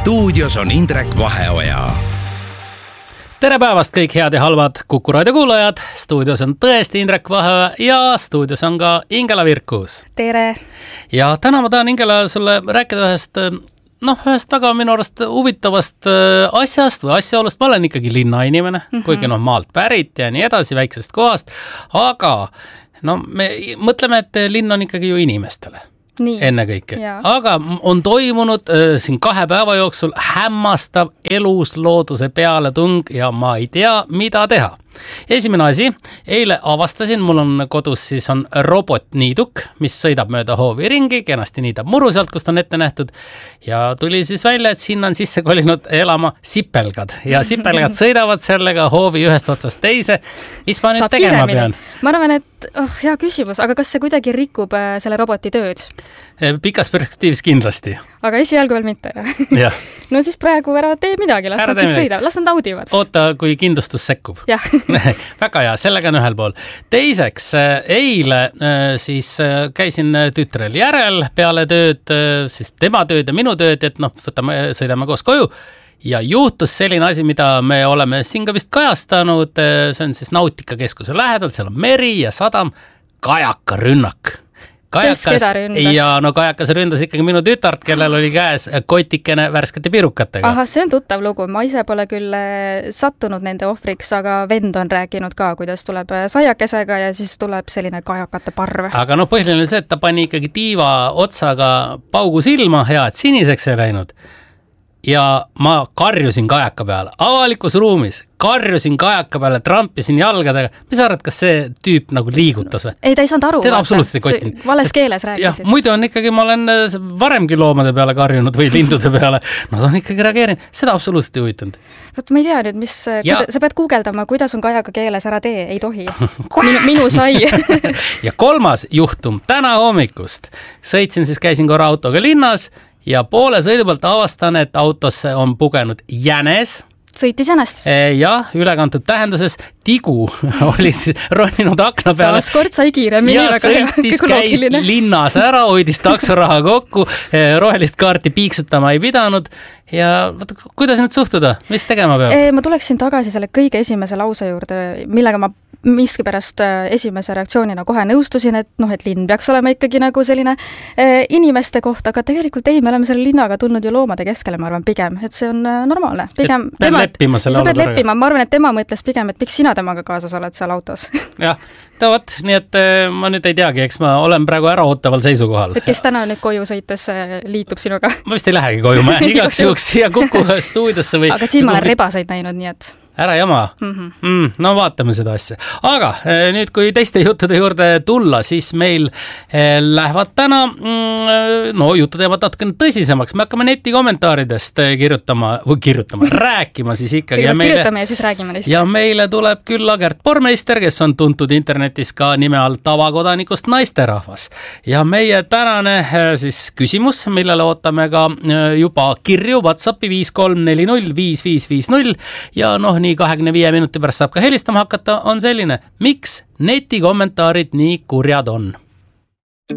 Stuudios on Indrek Vaheoja. Tere päevast kõik head ja halvad Kuku Raadio kuulajad. Stuudios on tõesti Indrek Vaheoja ja stuudios on ka Ingela Virkus. Tere! Ja täna ma tahan Ingela sulle rääkida ühest väga minu arust huvitavast asjast või asjaolust. Ma olen ikkagi linnainimene, kuigi maalt pärit ja nii edasi, väiksest kohast. Aga me mõtleme, et linn on ikkagi ju inimestele. Nii. Enne kõike. Aga on toimunud siin 2 päeva jooksul hämmastav eluslooduse pealetung ja ma ei tea, mida teha. Esimene asi, eile avastasin, mul on kodus siis on robotniiduk, mis sõidab mööda hoovi ringi, kenasti niidab muru sealt, kust on ette nähtud ja tuli siis välja, et sinna on sisse kolinud elama sipelgad ja sipelgad sõidavad sellega hoovi ühest otsast teise. Mis ma nüüd tegema pean? Ma arvan, et hea küsimus, aga kas see kuidagi rikub selle roboti tööd? Pikas perspektiivis kindlasti. Aga esialgu veel mitte. Ja. No siis praegu ära tee midagi, las nad siis sõidavad, las nad naudivad. Oota, kui kindlustus sekkub. Jah. Väga hea, sellega on ühel pool. Teiseks, eile siis käisin tütrel järel peale tööd, siis tema tööd ja minu tööd, et sõidame koos koju. Ja juhtus selline asi, mida me oleme siin ka vist kajastanud, see on siis Nautikakeskuse lähedal, seal on meri ja sadam, kajakarünnak. Kes keda ründas? Ja kajakas ründas ikkagi minu tütart, kellel oli käes kotikene värskete pirukatega. Aha, see on tuttav lugu. Ma ise pole küll sattunud nende ohvriks, aga vend on rääkinud ka, kuidas tuleb saiakesega ja siis tuleb selline kajakate parve. Aga põhiline see, et ta pani ikkagi tiiva otsaga paugu silma, hea, et siniseks ei läinud. Ja ma karjusin kajaka peale, avalikus ruumis, karjusin kajaka peale, trampisin jalgadega. Mis arvad, kas see tüüp nagu liigutas või? Ei, ta ei saanud aru. Teda absoluutselt ei kottinud. Vales keeles rääkisid. Ja, muidu on ikkagi, ma olen varemgi loomade peale karjunud või lindude peale. Nad on ikkagi reageerinud. Seda absoluutselt ei huvitanud. Ma ei tea nüüd, sa pead guugeldama, kuidas on kajaka keeles, ära tee, ei tohi. Minu sai. Ja 3. juhtum täna hommikust. Sõitsin, siis käisin korra autoga linnas ja poole sõidu pealt avastan, et autosse on pugenud jänes. Sõitis jänest? Jah, ülekantud tähenduses. Tigu oli roninud akna peale. Taaskord sai kiiremini. Ja sõitis, käis linnas ära, hoidis taksoraha kokku, rohelist kaarti piiksutama ei pidanud. Ja kuidas nüüd suhtuda? Mis tegema peab? Ma tuleksin tagasi selle kõige esimese lause juurde, millega ma miskipärast esimese reaktsioonina kohe nõustusin, et linn peaks olema ikkagi nagu selline inimeste koht, aga tegelikult ei, me oleme selle linnaga tulnud ju loomade keskele, ma arvan pigem, et see on normaalne. Pigem sa pead leppima, ma arvan, et tema mõtles pigem, et miks sina temaga kaasas oled seal autos. Jah, nii et ma nüüd ei teagi, eks ma olen praegu äraootaval seisukohal. Et kes täna nüüd koju sõites liitub sinuga? Ma vist ei lähegi koju, ma igaks juhuks siia Kuku stuudiosse või... Aga siin ma olen rebaseid näinud, nii et... Ära jama. No vaatame seda asja. Aga nüüd, kui teiste juttude juurde tulla, siis meil lähevad täna jutud jäävad natukene tõsisemaks. Me hakkame netikommentaaridest rääkima siis ikkagi. Kirjutame ja siis räägime neist. Ja meile tuleb külla Gert Pormeister, kes on tuntud internetis ka nime all tavakodanikust naisterahvas. Ja meie tänane siis küsimus, millele ootame ka juba kirju WhatsAppi 5340 5550 ja nii 25 minuti pärast saab ka helistama hakata, on selline, miks netikommentaarid nii kurjad on?